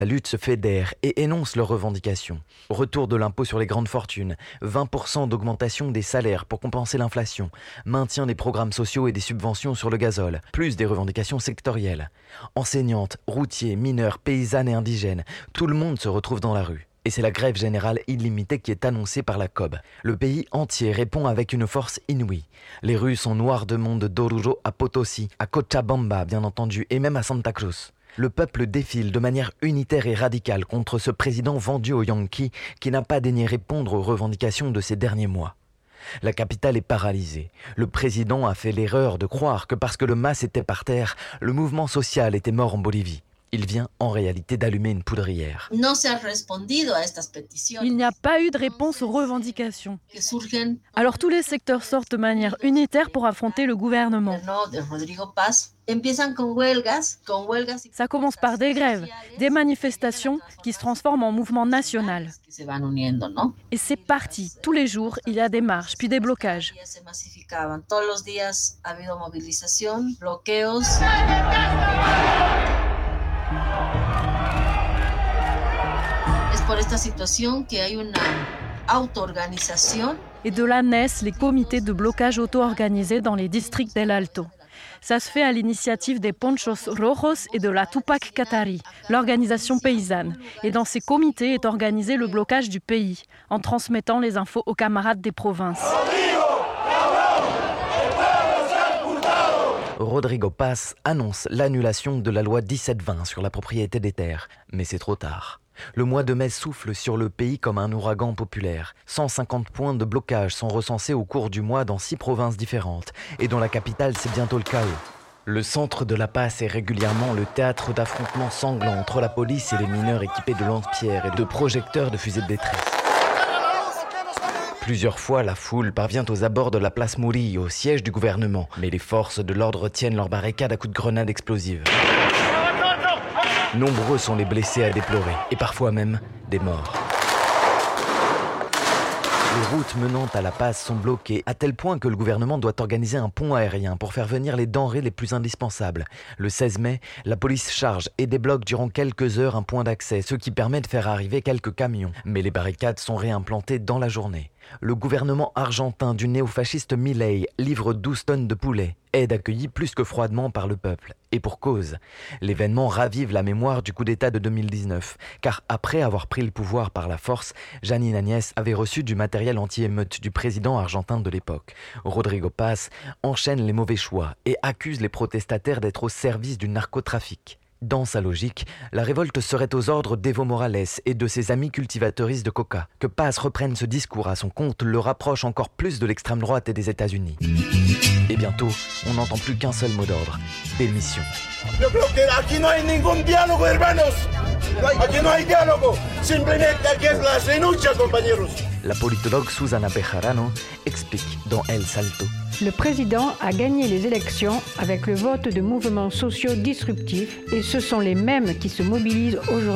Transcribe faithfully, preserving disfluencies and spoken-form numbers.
La lutte se fédère et énonce leurs revendications. Retour de l'impôt sur les grandes fortunes, vingt pour cent d'augmentation des salaires pour compenser l'inflation, maintien des programmes sociaux et des subventions sur le gazole, plus des revendications sectorielles. Enseignantes, routiers, mineurs, paysannes et indigènes, tout le monde se retrouve dans la rue. Et c'est la grève générale illimitée qui est annoncée par la C O B. Le pays entier répond avec une force inouïe. Les rues sont noires de monde d'Oruro à Potosí, à Cochabamba bien entendu, et même à Santa Cruz. Le peuple défile de manière unitaire et radicale contre ce président vendu aux Yankees qui n'a pas daigné répondre aux revendications de ces derniers mois. La capitale est paralysée. Le président a fait l'erreur de croire que parce que le M A S était par terre, le mouvement social était mort en Bolivie. Il vient en réalité d'allumer une poudrière. Il n'y a pas eu de réponse aux revendications. Alors tous les secteurs sortent de manière unitaire pour affronter le gouvernement. Ça commence par des grèves, des manifestations qui se transforment en mouvement national. Et c'est parti. Tous les jours, il y a des marches, puis des blocages. Et de là naissent les comités de blocage auto-organisés dans les districts d'El Alto. Ça se fait à l'initiative des Ponchos Rojos et de la Tupac Katari, l'organisation paysanne. Et dans ces comités est organisé le blocage du pays, en transmettant les infos aux camarades des provinces. Rodrigo Paz annonce l'annulation de la loi dix-sept vingt sur la propriété des terres. Mais c'est trop tard. Le mois de mai souffle sur le pays comme un ouragan populaire. cent cinquante points de blocage sont recensés au cours du mois dans six provinces différentes. Et dans la capitale, c'est bientôt le chaos. Le centre de La Paz est régulièrement le théâtre d'affrontements sanglants entre la police et les mineurs équipés de lance-pierres et de projecteurs de fusées de détresse. Plusieurs fois, la foule parvient aux abords de la place Murillo, siège du gouvernement. Mais les forces de l'ordre tiennent leurs barricades à coups de grenades explosives. Nombreux sont les blessés à déplorer, et parfois même des morts. Les routes menant à La Paz sont bloquées, à tel point que le gouvernement doit organiser un pont aérien pour faire venir les denrées les plus indispensables. Le seize mai, la police charge et débloque durant quelques heures un point d'accès, ce qui permet de faire arriver quelques camions. Mais les barricades sont réimplantées dans la journée. Le gouvernement argentin du néofasciste Milei livre douze tonnes de poulet, aide accueillie plus que froidement par le peuple. Et pour cause, l'événement ravive la mémoire du coup d'État de deux mille dix-neuf, car après avoir pris le pouvoir par la force, Janine Áñez avait reçu du matériel anti-émeute du président argentin de l'époque. Rodrigo Paz enchaîne les mauvais choix et accuse les protestataires d'être au service du narcotrafic. Dans sa logique, la révolte serait aux ordres d'Evo Morales et de ses amis cultivateuristes de coca. Que Paz reprenne ce discours à son compte le rapproche encore plus de l'extrême droite et des États-Unis. Et bientôt, on n'entend plus qu'un seul mot d'ordre, démission. Yo creo que aquí no hay ningún diálogo, hermanos. Aquí no hay diálogo. Simplemente aquí es la renuncia, compañeros. La politologue Susana Bejarano explique dans El Salto. Le président a gagné les élections avec le vote de mouvements sociaux disruptifs et ce sont les mêmes qui se mobilisent aujourd'hui.